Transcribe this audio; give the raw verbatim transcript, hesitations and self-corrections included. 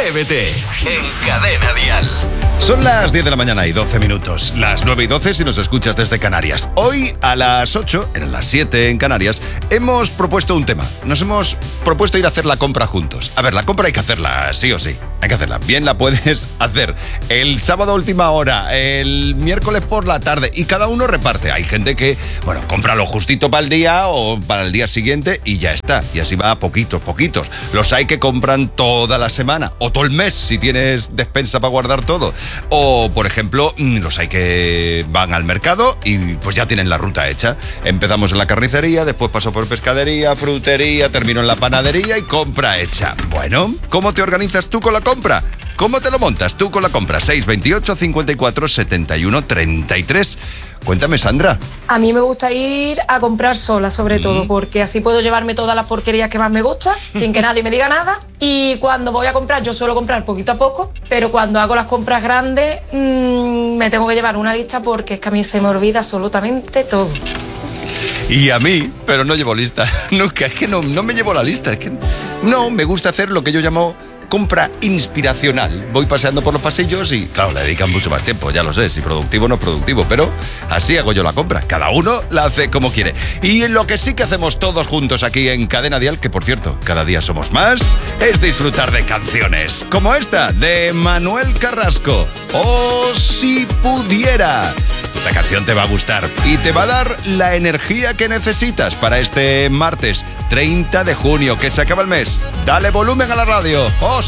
Atrévete en Cadena Dial. Son las diez de la mañana y doce minutos. Las nueve y doce si nos escuchas desde Canarias. Hoy a las ocho, en las siete en Canarias, hemos propuesto un tema. Nos hemos propuesto ir a hacer la compra juntos. A ver, la compra hay que hacerla sí o sí. Hay que hacerla. Bien la puedes hacer el sábado a última hora, el miércoles por la tarde, y cada uno reparte. Hay gente que, bueno, compra lo justito para el día o para el día siguiente y ya está. Y así va a poquitos, poquitos. Los hay que compran toda la semana o todo el mes si tienes despensa para guardar todo. O, por ejemplo, los hay que van al mercado y pues ya tienen la ruta hecha. Empezamos en la carnicería, después paso por pescadería, frutería, termino en la panadería y compra hecha. Bueno, ¿cómo te organizas tú con la compra? ¿Cómo te lo montas tú con la compra? seis veintiocho, cincuenta y cuatro, setenta y uno, treinta y tres. Cuéntame, Sandra. A mí me gusta ir a comprar sola, sobre mm. todo, porque así puedo llevarme todas las porquerías que más me gustan, sin que nadie me diga nada. Y cuando voy a comprar, yo suelo comprar poquito a poco, pero cuando hago las compras grandes, mmm, me tengo que llevar una lista porque es que a mí se me olvida absolutamente todo. Y a mí, pero no llevo lista. Nunca, es que no, no me llevo la lista. Es que no, me gusta hacer lo que yo llamo compra inspiracional. Voy paseando por los pasillos y, claro, le dedican mucho más tiempo, ya lo sé, si productivo o no productivo, pero así hago yo la compra. Cada uno la hace como quiere. Y lo que sí que hacemos todos juntos aquí en Cadena Dial, que por cierto, cada día somos más, es disfrutar de canciones como esta de Manuel Carrasco. ¡Oh, si pudiera! Esta canción te va a gustar y te va a dar la energía que necesitas para este martes treinta de junio, que se acaba el mes. Dale volumen a la radio. ¡Oh,